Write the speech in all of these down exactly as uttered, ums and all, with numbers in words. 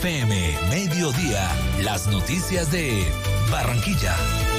F M Mediodía, las noticias de Barranquilla.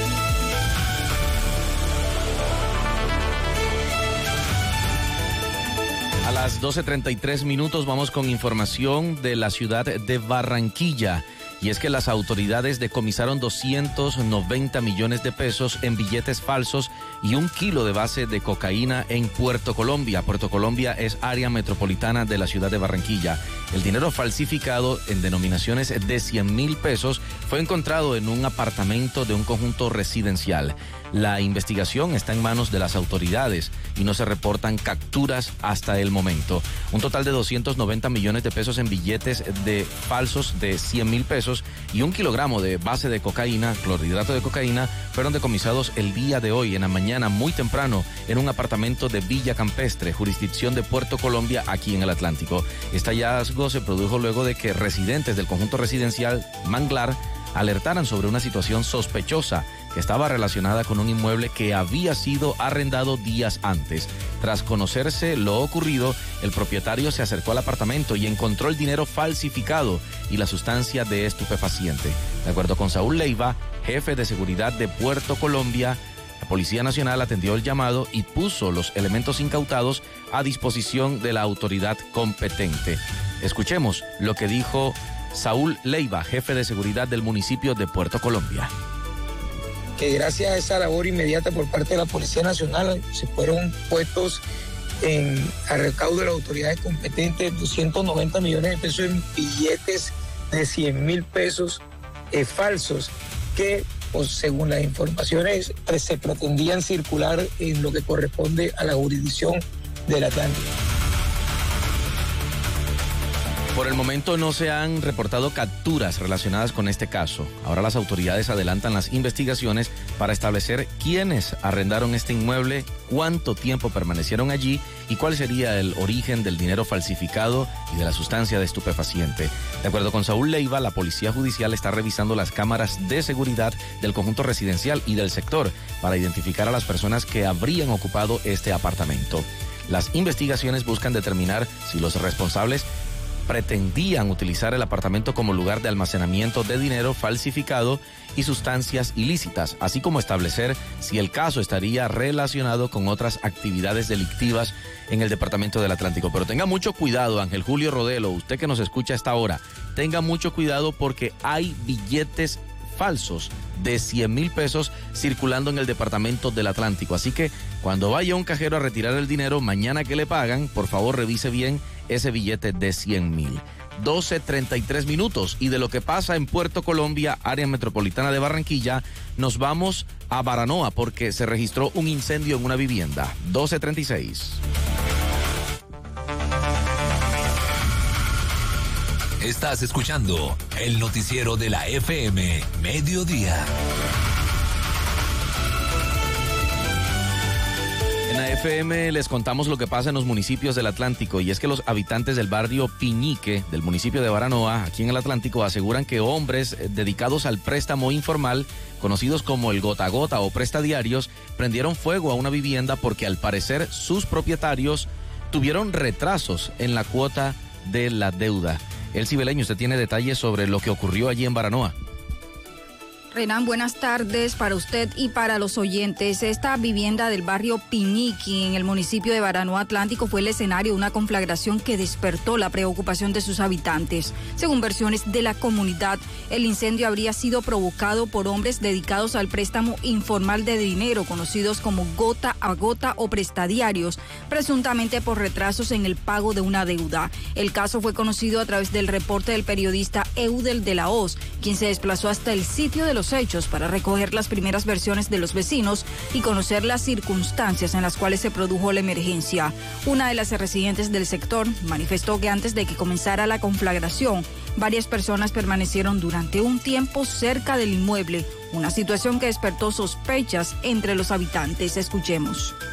A las doce treinta y tres minutos vamos con información de la ciudad de Barranquilla. Y es que las autoridades decomisaron doscientos noventa millones de pesos en billetes falsos y un kilo de base de cocaína en Puerto Colombia. Puerto Colombia es área metropolitana de la ciudad de Barranquilla. El dinero falsificado en denominaciones de cien mil pesos fue encontrado en un apartamento de un conjunto residencial. La investigación está en manos de las autoridades y no se reportan capturas hasta el momento. Un total de doscientos noventa millones de pesos en billetes de falsos de cien mil pesos y un kilogramo de base de cocaína, clorhidrato de cocaína, fueron decomisados el día de hoy, en la mañana, muy temprano, en un apartamento de Villa Campestre, jurisdicción de Puerto Colombia, aquí en el Atlántico. Este hallazgo se produjo luego de que residentes del conjunto residencial Manglar alertaran sobre una situación sospechosa que estaba relacionada con un inmueble que había sido arrendado días antes. Tras conocerse lo ocurrido, el propietario se acercó al apartamento y encontró el dinero falsificado y la sustancia de estupefaciente. De acuerdo con Saúl Leiva, jefe de seguridad de Puerto Colombia, la Policía Nacional atendió el llamado y puso los elementos incautados a disposición de la autoridad competente. Escuchemos lo que dijo Saúl Leiva, jefe de seguridad del municipio de Puerto Colombia. Que gracias a esa labor inmediata por parte de la Policía Nacional se fueron puestos en, a recaudo de las autoridades competentes doscientos noventa millones de pesos en billetes de cien mil pesos eh, falsos que, pues, según las informaciones, pues, se pretendían circular en lo que corresponde a la jurisdicción del Atlántico. Por el momento no se han reportado capturas relacionadas con este caso. Ahora las autoridades adelantan las investigaciones para establecer quiénes arrendaron este inmueble, cuánto tiempo permanecieron allí y cuál sería el origen del dinero falsificado y de la sustancia de estupefaciente. De acuerdo con Saúl Leiva, la Policía Judicial está revisando las cámaras de seguridad del conjunto residencial y del sector para identificar a las personas que habrían ocupado este apartamento. Las investigaciones buscan determinar si los responsables pretendían utilizar el apartamento como lugar de almacenamiento de dinero falsificado y sustancias ilícitas, así como establecer si el caso estaría relacionado con otras actividades delictivas en el departamento del Atlántico. Pero tenga mucho cuidado, Ángel Julio Rodelo, usted que nos escucha a esta hora, tenga mucho cuidado porque hay billetes falsos de cien mil pesos circulando en el departamento del Atlántico. Así que cuando vaya un cajero a retirar el dinero, mañana que le pagan, por favor revise bien ese billete de cien mil. doce treinta y tres minutos. Y de lo que pasa en Puerto Colombia, área metropolitana de Barranquilla, nos vamos a Baranoa porque se registró un incendio en una vivienda. doce treinta y seis. Estás escuchando el noticiero de la F M Mediodía. En la F M les contamos lo que pasa en los municipios del Atlántico y es que los habitantes del barrio Piñique del municipio de Baranoa, aquí en el Atlántico, aseguran que hombres dedicados al préstamo informal, conocidos como el gota a gota o prestadiarios, prendieron fuego a una vivienda porque al parecer sus propietarios tuvieron retrasos en la cuota de la deuda. El Cibeleño, usted tiene detalles sobre lo que ocurrió allí en Baranoa. Renan, buenas tardes para usted y para los oyentes. Esta vivienda del barrio Piñiqui en el municipio de Baranoa Atlántico fue el escenario de una conflagración que despertó la preocupación de sus habitantes. Según versiones de la comunidad, el incendio habría sido provocado por hombres dedicados al préstamo informal de dinero, conocidos como gota a gota o prestadiarios, presuntamente por retrasos en el pago de una deuda. El caso fue conocido a través del reporte del periodista Eudel de la Hoz, quien se desplazó hasta el sitio de los hechos para recoger las primeras versiones de los vecinos y conocer las circunstancias en las cuales se produjo la emergencia. Una de las residentes del sector manifestó que antes de que comenzara la conflagración, varias personas permanecieron durante un tiempo cerca del inmueble, una situación que despertó sospechas entre los habitantes. Escuchemos.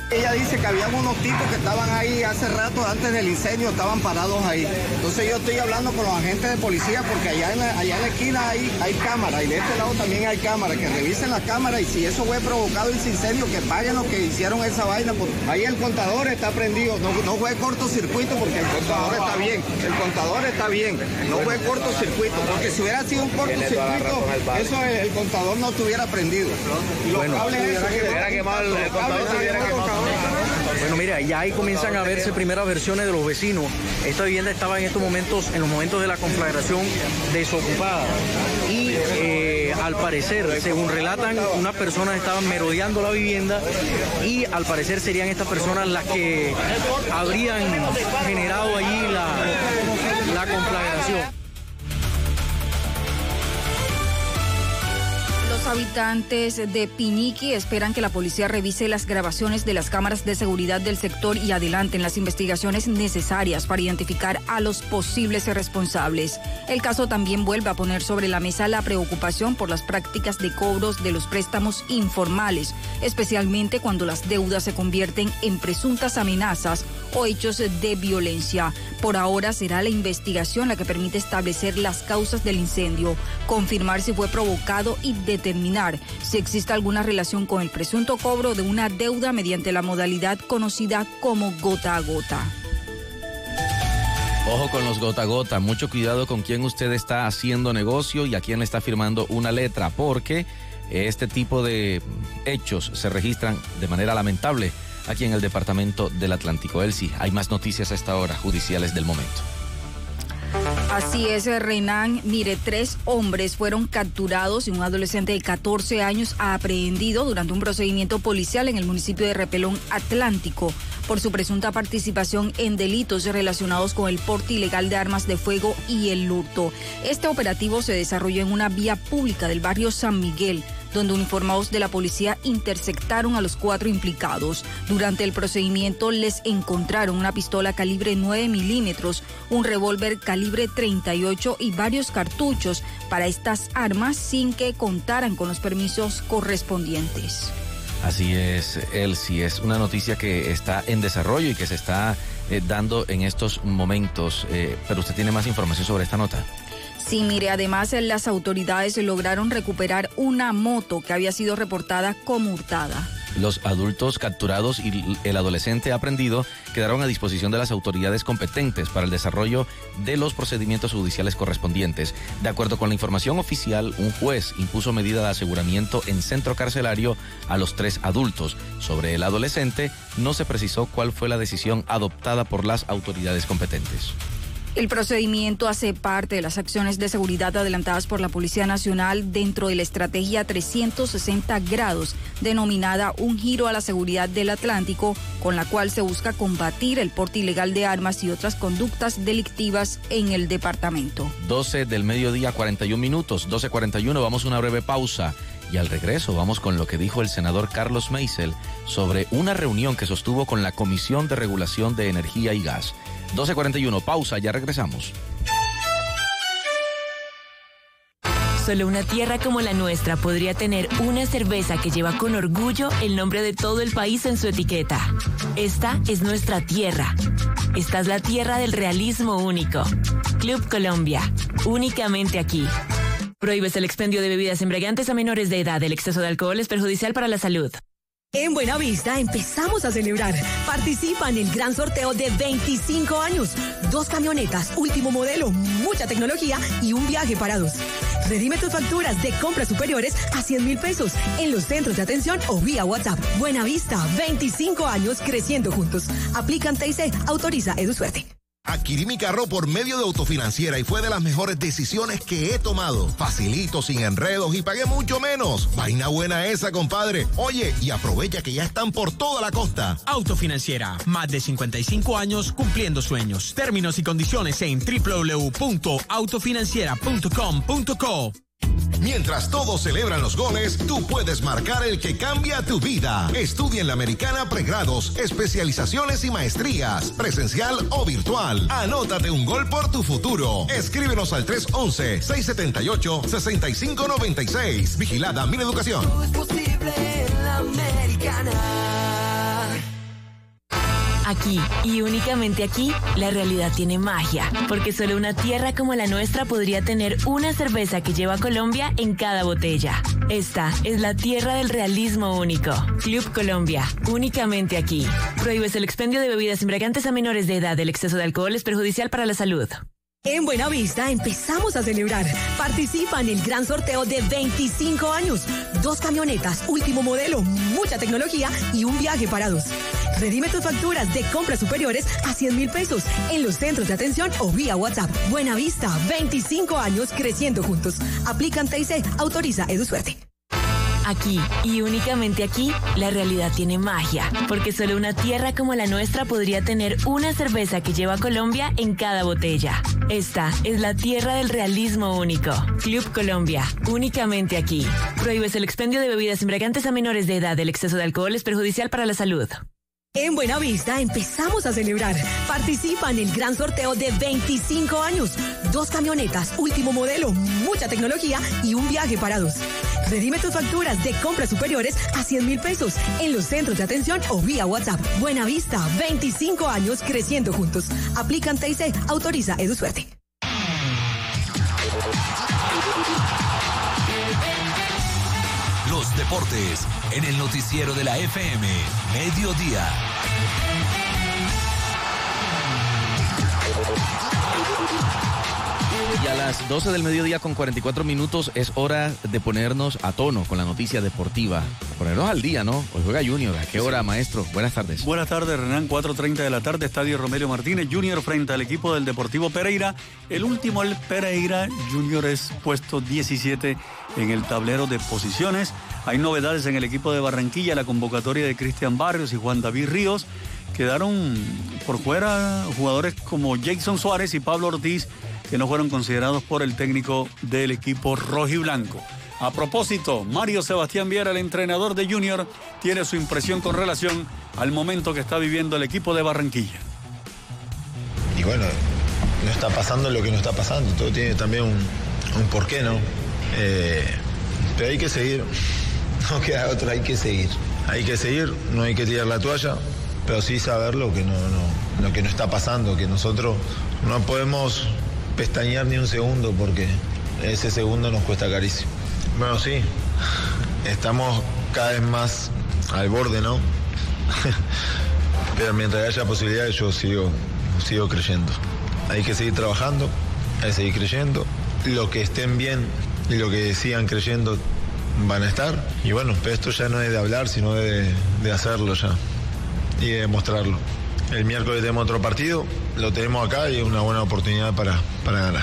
Ella dice que habían unos tipos que estaban ahí hace rato, antes del incendio, estaban parados ahí. Entonces yo estoy hablando con los agentes de policía porque allá en la, allá en la esquina hay, hay cámara y de este lado también hay cámara, que revisen la cámara y si eso fue provocado ese incendio, que paguen los que hicieron esa vaina. Porque ahí el contador está prendido, no, no fue cortocircuito porque el contador está bien, el contador está bien, no fue cortocircuito, porque si hubiera sido un cortocircuito, eso el, el contador no estuviera prendido. Y los bueno, cables si hubiera quemado el, el contador, se hubiera quemado. Bueno, mira, ya ahí comienzan a verse primeras versiones de los vecinos. Esta vivienda estaba en estos momentos, en los momentos de la conflagración, desocupada. Y eh, al parecer, según relatan, unas personas estaban merodeando la vivienda y al parecer serían estas personas las que habrían generado allí la, la conflagración. Los habitantes de Piniqui esperan que la policía revise las grabaciones de las cámaras de seguridad del sector y adelanten las investigaciones necesarias para identificar a los posibles responsables. El caso también vuelve a poner sobre la mesa la preocupación por las prácticas de cobros de los préstamos informales, especialmente cuando las deudas se convierten en presuntas amenazas o hechos de violencia. Por ahora será la investigación la que permite establecer las causas del incendio, confirmar si fue provocado y determinar si existe alguna relación con el presunto cobro de una deuda mediante la modalidad conocida como gota a gota. Ojo con los gota a gota, mucho cuidado con quién usted está haciendo negocio y a quién le está firmando una letra, porque este tipo de hechos se registran de manera lamentable aquí en el departamento del Atlántico. Elsie, hay más noticias a esta hora, judiciales del momento. Así es, Renan. Mire, tres hombres fueron capturados y un adolescente de catorce años aprehendido durante un procedimiento policial en el municipio de Repelón Atlántico por su presunta participación en delitos relacionados con el porte ilegal de armas de fuego y el hurto. Este operativo se desarrolló en una vía pública del barrio San Miguel, donde uniformados de la policía interceptaron a los cuatro implicados. Durante el procedimiento les encontraron una pistola calibre nueve milímetros, un revólver calibre treinta y ocho y varios cartuchos para estas armas sin que contaran con los permisos correspondientes. Así es, Elsie, es una noticia que está en desarrollo y que se está eh, dando en estos momentos, eh, pero usted tiene más información sobre esta nota. Sí, mire, además las autoridades lograron recuperar una moto que había sido reportada como hurtada. Los adultos capturados y el adolescente aprendido quedaron a disposición de las autoridades competentes para el desarrollo de los procedimientos judiciales correspondientes. De acuerdo con la información oficial, un juez impuso medida de aseguramiento en centro carcelario a los tres adultos. Sobre el adolescente, no se precisó cuál fue la decisión adoptada por las autoridades competentes. El procedimiento hace parte de las acciones de seguridad adelantadas por la Policía Nacional dentro de la estrategia trescientos sesenta grados, denominada Un Giro a la Seguridad del Atlántico, con la cual se busca combatir el porte ilegal de armas y otras conductas delictivas en el departamento. doce del mediodía, cuarenta y un minutos, doce cuarenta y uno, vamos a una breve pausa. Y al regreso vamos con lo que dijo el senador Carlos Meisel sobre una reunión que sostuvo con la Comisión de Regulación de Energía y Gas. doce cuarenta y uno, pausa, ya regresamos. Solo una tierra como la nuestra podría tener una cerveza que lleva con orgullo el nombre de todo el país en su etiqueta. Esta es nuestra tierra. Esta es la tierra del realismo único. Club Colombia, únicamente aquí. Prohíbes el expendio de bebidas embriagantes a menores de edad. El exceso de alcohol es perjudicial para la salud. En Buenavista empezamos a celebrar. Participa en el gran sorteo de veinticinco años. Dos camionetas, último modelo, mucha tecnología y un viaje para dos. Redime tus facturas de compras superiores a cien mil pesos en los centros de atención o vía WhatsApp. Buenavista, veinticinco años creciendo juntos. Aplican T I C, autoriza EduSuerte. Adquirí mi carro por medio de Autofinanciera y fue de las mejores decisiones que he tomado. Facilito, sin enredos y pagué mucho menos. Vaina buena esa, compadre. Oye, y aprovecha que ya están por toda la costa. Autofinanciera, más de cincuenta y cinco años cumpliendo sueños. Términos y condiciones en doble u doble u doble u punto autofinanciera punto com punto co. Mientras todos celebran los goles, tú puedes marcar el que cambia tu vida. Estudia en la Americana Pregrados, especializaciones y maestrías, presencial o virtual. Anótate un gol por tu futuro. Escríbenos al tres once, seis setenta y ocho, sesenta y cinco noventa y seis. Vigilada Mineducación. Todo es posible en la Americana. Aquí, y únicamente aquí, la realidad tiene magia, porque solo una tierra como la nuestra podría tener una cerveza que lleva Colombia en cada botella. Esta es la tierra del realismo único. Club Colombia, únicamente aquí. Prohíbes el expendio de bebidas embriagantes a menores de edad. El exceso de alcohol es perjudicial para la salud. En Buenavista empezamos a celebrar. Participa en el gran sorteo de veinticinco años. Dos camionetas, último modelo, mucha tecnología y un viaje para dos. Redime tus facturas de compras superiores a cien mil pesos en los centros de atención o vía WhatsApp. Buenavista, veinticinco años creciendo juntos. Aplican T I C, autoriza EduSuerte. Aquí, y únicamente aquí, la realidad tiene magia, porque solo una tierra como la nuestra podría tener una cerveza que lleva Colombia en cada botella. Esta es la tierra del realismo único. Club Colombia, únicamente aquí. Prohíbes el expendio de bebidas embriagantes a menores de edad. El exceso de alcohol es perjudicial para la salud. En Buenavista empezamos a celebrar. Participa en el gran sorteo de veinticinco años. Dos camionetas, último modelo, mucha tecnología y un viaje para dos. Redime tus facturas de compras superiores a cien mil pesos en los centros de atención o vía WhatsApp. Buenavista, veinticinco años creciendo juntos. Aplican T I C, autoriza EduSuerte. Los deportes en el noticiero de la F M, Mediodía. Y a las doce del mediodía con cuarenta y cuatro minutos es hora de ponernos a tono con la noticia deportiva. Ponernos al día, ¿no? Hoy juega Junior. ¿A qué hora, maestro? Buenas tardes. Buenas tardes, Renan. cuatro treinta de la tarde, Estadio Romelio Martínez. Junior frente al equipo del Deportivo Pereira. El último, el Pereira. Junior es puesto diecisiete en el tablero de posiciones. Hay novedades en el equipo de Barranquilla. La convocatoria de Cristian Barrios y Juan David Ríos. Quedaron por fuera jugadores como Jason Suárez y Pablo Ortiz, que no fueron considerados por el técnico del equipo rojiblanco. A propósito, Mario Sebastián Viera, el entrenador de Junior, tiene su impresión con relación al momento que está viviendo el equipo de Barranquilla. Y bueno, no está pasando lo que no está pasando, todo tiene también un, un porqué, ¿no? Eh, pero hay que seguir, no queda otra, hay que seguir. Hay que seguir, no hay que tirar la toalla, pero sí saber lo que no, no, lo que no está pasando, que nosotros no podemos pestañear ni un segundo porque ese segundo nos cuesta carísimo. Bueno, sí, estamos cada vez más al borde, ¿no? Pero mientras haya posibilidades yo sigo, sigo creyendo. Hay que seguir trabajando, hay que seguir creyendo. Lo que estén bien y lo que sigan creyendo van a estar. Y bueno, pero esto ya no es de hablar, sino de, de hacerlo ya y de demostrarlo. El miércoles tenemos otro partido, lo tenemos acá y es una buena oportunidad para, para ganar.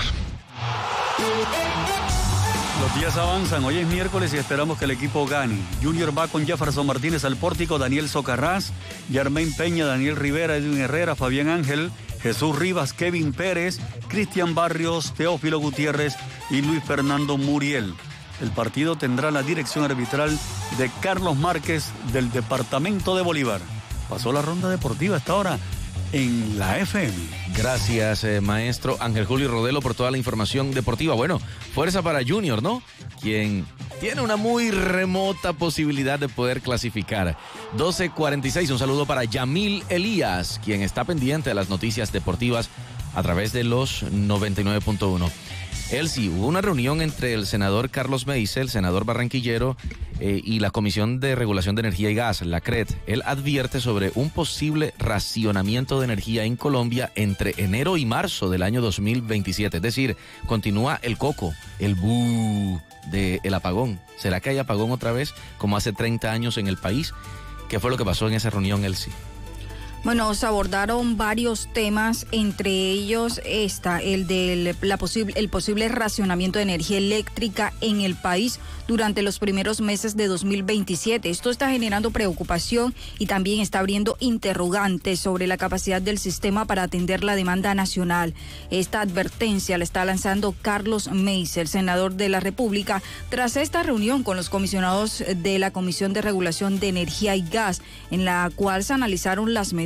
Los días avanzan, hoy es miércoles y esperamos que el equipo gane. Junior va con Jefferson Martínez al pórtico, Daniel Socarrás, Yarmén Peña, Daniel Rivera, Edwin Herrera, Fabián Ángel, Jesús Rivas, Kevin Pérez, Cristian Barrios, Teófilo Gutiérrez y Luis Fernando Muriel. El partido tendrá la dirección arbitral de Carlos Márquez del departamento de Bolívar. Pasó la ronda deportiva hasta ahora en la F M. Gracias, eh, maestro Ángel Julio Rodelo, por toda la información deportiva. Bueno, fuerza para Junior, ¿no? Quien tiene una muy remota posibilidad de poder clasificar. doce cuarenta y seis, un saludo para Yamil Elías, quien está pendiente de las noticias deportivas a través de los noventa y nueve punto uno. Elsie, hubo una reunión entre el senador Carlos Meisel, el senador barranquillero, eh, y la Comisión de Regulación de Energía y Gas, la C R E T. Él advierte sobre un posible racionamiento de energía en Colombia entre enero y marzo del año dos mil veintisiete. Es decir, continúa el coco, el bú del apagón. ¿Será que hay apagón otra vez, como hace treinta años en el país? ¿Qué fue lo que pasó en esa reunión, Elsie? Bueno, se abordaron varios temas, entre ellos esta, el del la posible, el posible racionamiento de energía eléctrica en el país durante los primeros meses de dos mil veintisiete. Esto está generando preocupación y también está abriendo interrogantes sobre la capacidad del sistema para atender la demanda nacional. Esta advertencia la está lanzando Carlos Meisel, senador de la República, tras esta reunión con los comisionados de la Comisión de Regulación de Energía y Gas, en la cual se analizaron las medidas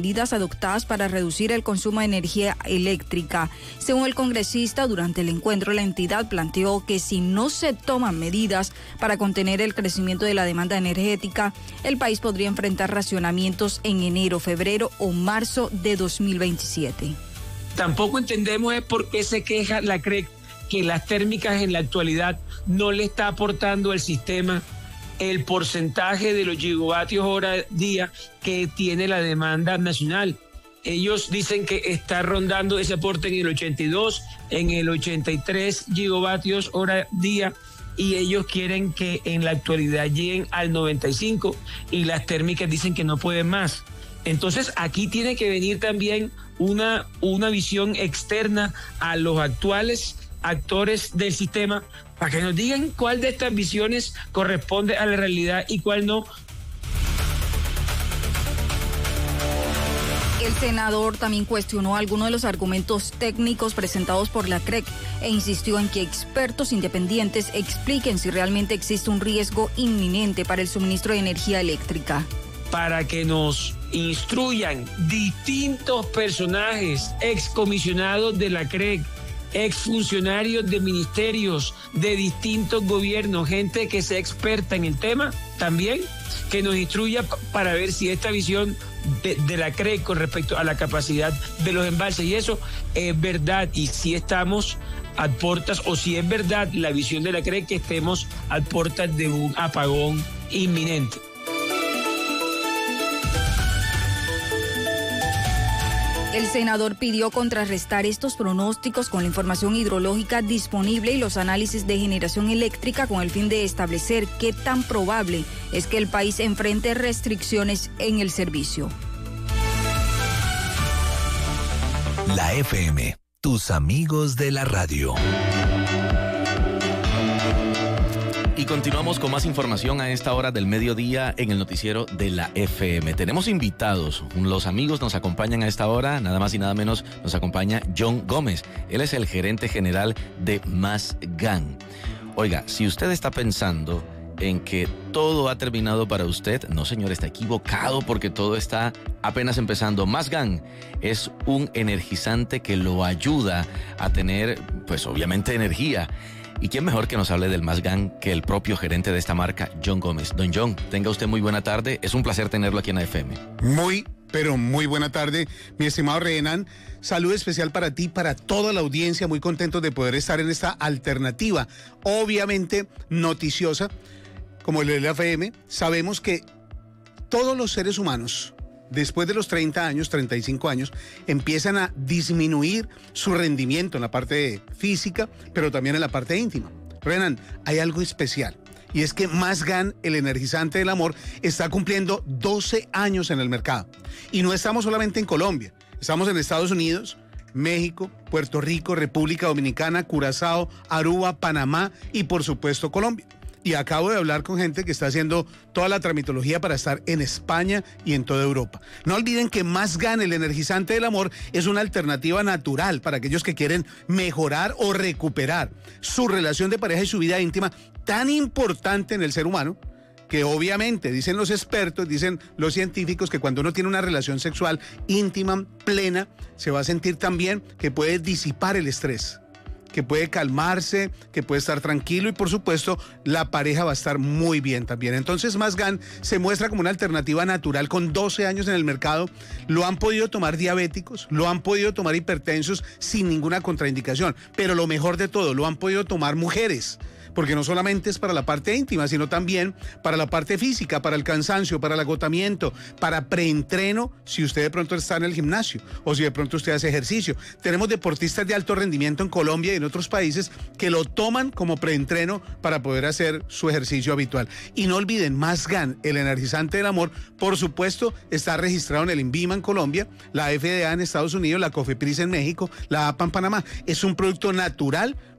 medidas adoptadas para reducir el consumo de energía eléctrica. Según el congresista, durante el encuentro la entidad planteó que si no se toman medidas para contener el crecimiento de la demanda energética, el país podría enfrentar racionamientos en enero, febrero o marzo de dos mil veintisiete. Tampoco entendemos es por qué se queja la C R E C que las térmicas en la actualidad no le está aportando al sistema el porcentaje de los gigavatios hora día que tiene la demanda nacional. Ellos dicen que está rondando ese aporte en el ochenta y dos, en el ochenta y tres gigavatios hora día, y ellos quieren que en la actualidad lleguen al noventa y cinco, y las térmicas dicen que no pueden más. Entonces aquí tiene que venir también una, una visión externa a los actuales actores del sistema para que nos digan cuál de estas visiones corresponde a la realidad y cuál no. El senador también cuestionó algunos de los argumentos técnicos presentados por la C R E C e insistió en que expertos independientes expliquen si realmente existe un riesgo inminente para el suministro de energía eléctrica. Para que nos instruyan distintos personajes, excomisionados de la C R E C, exfuncionarios de ministerios, de distintos gobiernos, gente que sea experta en el tema, también que nos instruya para ver si esta visión de, de la C R E C con respecto a la capacidad de los embalses y eso es verdad, y si estamos a puertas, o si es verdad la visión de la C R E C que estemos a puertas de un apagón inminente. El senador pidió contrarrestar estos pronósticos con la información hidrológica disponible y los análisis de generación eléctrica con el fin de establecer qué tan probable es que el país enfrente restricciones en el servicio. La F M, tus amigos de la radio. Y continuamos con más información a esta hora del mediodía en el noticiero de la F M. Tenemos invitados, los amigos nos acompañan a esta hora, nada más y nada menos nos acompaña John Gómez. Él es el gerente general de Masgan. Oiga, si usted está pensando en que todo ha terminado para usted, no señor, está equivocado porque todo está apenas empezando. Masgan es un energizante que lo ayuda a tener, pues obviamente, energía. ¿Y quién mejor que nos hable del Masgan que el propio gerente de esta marca, John Gómez? Don John, tenga usted muy buena tarde. Es un placer tenerlo aquí en la F M. Muy, pero muy buena tarde, mi estimado Renan. Salud especial para ti, para toda la audiencia. Muy contentos de poder estar en esta alternativa, obviamente noticiosa, como el de la F M. Sabemos que todos los seres humanos, después de los treinta años, treinta y cinco años, empiezan a disminuir su rendimiento en la parte física, pero también en la parte íntima. Renan, hay algo especial, y es que Masgan, el energizante del amor, está cumpliendo doce años en el mercado. Y no estamos solamente en Colombia, estamos en Estados Unidos, México, Puerto Rico, República Dominicana, Curazao, Aruba, Panamá y por supuesto Colombia. Y acabo de hablar con gente que está haciendo toda la tramitología para estar en España y en toda Europa. No olviden que Masgan, el energizante del amor, es una alternativa natural para aquellos que quieren mejorar o recuperar su relación de pareja y su vida íntima, tan importante en el ser humano, que obviamente dicen los expertos, dicen los científicos, que cuando uno tiene una relación sexual íntima, plena, se va a sentir también que puede disipar el estrés, que puede calmarse, que puede estar tranquilo y por supuesto la pareja va a estar muy bien también. Entonces Masgan se muestra como una alternativa natural con doce años en el mercado. Lo han podido tomar diabéticos, lo han podido tomar hipertensos sin ninguna contraindicación, pero lo mejor de todo, lo han podido tomar mujeres, porque no solamente es para la parte íntima, sino también para la parte física, para el cansancio, para el agotamiento, para preentreno, si usted de pronto está en el gimnasio o si de pronto usted hace ejercicio. Tenemos deportistas de alto rendimiento en Colombia y en otros países que lo toman como preentreno para poder hacer su ejercicio habitual. Y no olviden, Masgan, el energizante del amor, por supuesto, está registrado en el INVIMA en Colombia, la F D A en Estados Unidos, la COFEPRIS en México, la APA en Panamá. Es un producto natural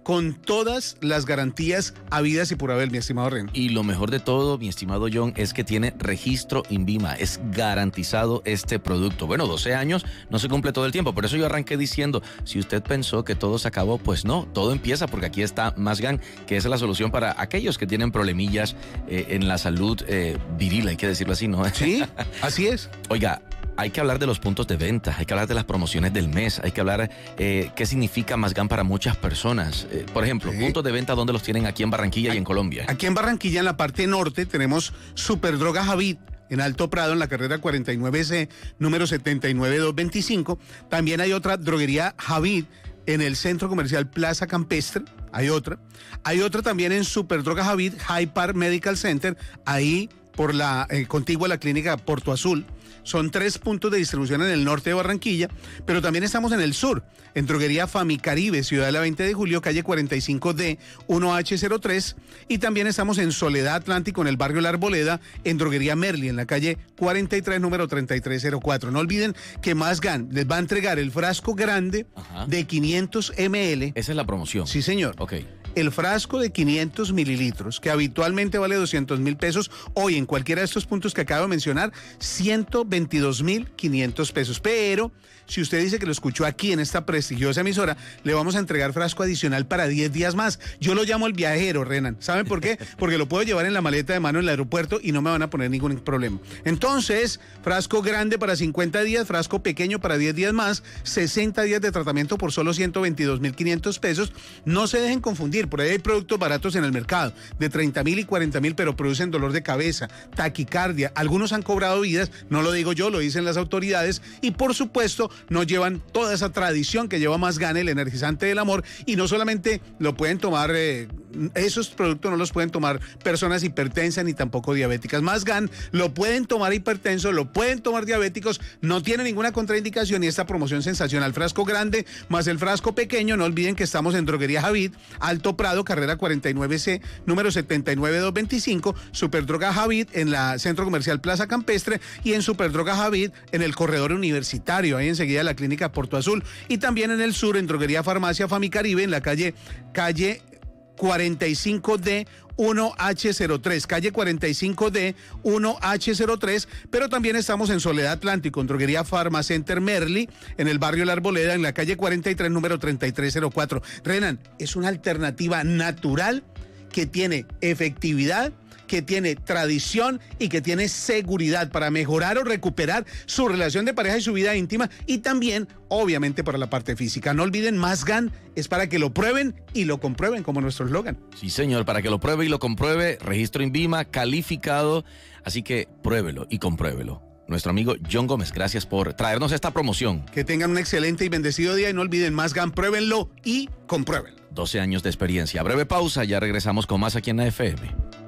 con todas las garantías habidas y por haber, mi estimado Ren. Y lo mejor de todo, mi estimado John, es que tiene registro INVIMA, es garantizado este producto. Bueno, doce años no se cumple todo el tiempo, por eso yo arranqué diciendo, si usted pensó que todo se acabó, pues no, todo empieza porque aquí está Mazgan, que es la solución para aquellos que tienen problemillas eh, en la salud eh, viril, hay que decirlo así, ¿no? Sí, así es. Oiga, hay que hablar de los puntos de venta, hay que hablar de las promociones del mes, hay que hablar eh, qué significa Mazgan para muchas personas. Eh, por ejemplo, sí. puntos de venta, ¿dónde los tienen aquí en Barranquilla aquí, y en Colombia? Aquí en Barranquilla, en la parte norte, tenemos Superdroga Javid, en Alto Prado, en la carrera cuarenta y nueve C, número setenta y nueve doscientos veinticinco. También hay otra droguería Javid en el Centro Comercial Plaza Campestre, hay otra. Hay otra también en Superdroga Javid, High Park Medical Center, ahí por la eh, contigua a la clínica Porto Azul. Son tres puntos de distribución en el norte de Barranquilla, pero también estamos en el sur, en Droguería Famicaribe, Ciudad de la veinte de julio, calle cuarenta y cinco D, uno H cero tres, y también estamos en Soledad Atlántico, en el barrio La Arboleda, en Droguería Merli, en la calle cuarenta y tres, número treinta y tres cero cuatro. No olviden que Mazgan les va a entregar el frasco grande Ajá. de quinientos mililitros. Esa es la promoción. Sí, señor. Ok. El frasco de quinientos mililitros, que habitualmente vale doscientos mil pesos, hoy en cualquiera de estos puntos que acabo de mencionar, ciento veintidós mil quinientos pesos. Pero si usted dice que lo escuchó aquí en esta prestigiosa emisora, le vamos a entregar frasco adicional para diez días más. Yo lo llamo el viajero, Renan. ¿Saben por qué? Porque lo puedo llevar en la maleta de mano en el aeropuerto y no me van a poner ningún problema. Entonces, frasco grande para cincuenta días, frasco pequeño para diez días más, sesenta días de tratamiento por solo ciento veintidós mil quinientos pesos. No se dejen confundir. Por ahí hay productos baratos en el mercado, de treinta mil y cuarenta mil, pero producen dolor de cabeza, taquicardia. Algunos han cobrado vidas, no lo digo yo, lo dicen las autoridades, y por supuesto no llevan toda esa tradición que lleva Mazgan, el energizante del amor, y no solamente lo pueden tomar, eh, esos productos no los pueden tomar personas hipertensas ni tampoco diabéticas. Mazgan lo pueden tomar hipertensos, lo pueden tomar diabéticos, no tiene ninguna contraindicación, y esta promoción sensacional, frasco grande más el frasco pequeño. No olviden que estamos en Droguería Javid, Alto Prado, carrera cuarenta y nueve C, número setenta y nueve doscientos veinticinco, Superdroga Javid en la Centro Comercial Plaza Campestre, y en Superdroga Javid en el Corredor Universitario, ahí enseguida de la clínica Porto Azul, y también en el sur en Droguería Farmacia Famicaribe en la calle calle cuarenta y cinco D uno H cero tres, calle cuarenta y cinco D uno H cero tres, pero también estamos en Soledad Atlántico, en Droguería Pharmacenter Merli, en el barrio La Arboleda, en la calle cuarenta y tres, número treinta y tres cero cuatro. Renan, es una alternativa natural que tiene efectividad, que tiene tradición y que tiene seguridad para mejorar o recuperar su relación de pareja y su vida íntima, y también, obviamente, para la parte física. No olviden, Mazgan es para que lo prueben y lo comprueben, como nuestro eslogan. Sí, señor, para que lo pruebe y lo compruebe, registro INVIMA, calificado, así que pruébelo y compruébelo. Nuestro amigo John Gómez, gracias por traernos esta promoción. Que tengan un excelente y bendecido día, y no olviden, Mazgan, pruébenlo y compruébenlo. doce años de experiencia. Breve pausa, ya regresamos con más aquí en la F M.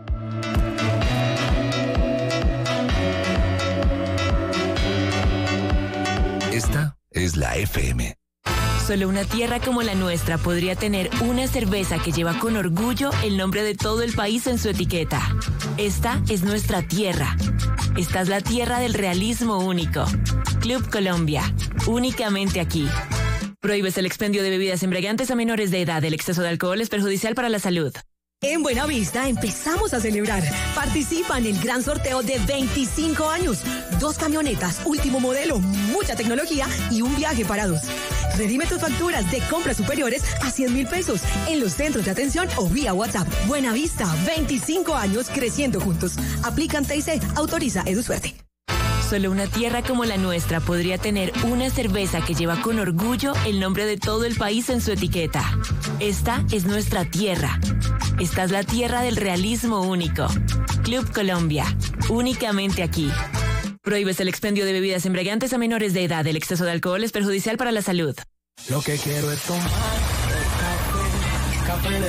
Esta es la F M. Solo una tierra como la nuestra podría tener una cerveza que lleva con orgullo el nombre de todo el país en su etiqueta. Esta es nuestra tierra. Esta es la tierra del realismo único. Club Colombia, únicamente aquí. Prohíbes el expendio de bebidas embriagantes a menores de edad. El exceso de alcohol es perjudicial para la salud. En Buenavista empezamos a celebrar. Participa en el gran sorteo de veinticinco años. Dos camionetas, último modelo, mucha tecnología y un viaje para dos. Redime tus facturas de compras superiores a cien mil pesos en los centros de atención o vía WhatsApp. Buenavista, veinticinco años creciendo juntos. Aplican T I C, autoriza EduSuerte. Solo una tierra como la nuestra podría tener una cerveza que lleva con orgullo el nombre de todo el país en su etiqueta. Esta es nuestra tierra. Esta es la tierra del realismo único. Club Colombia, únicamente aquí. Prohíbes el expendio de bebidas embriagantes a menores de edad. El exceso de alcohol es perjudicial para la salud. Lo que quiero es tomar café, café de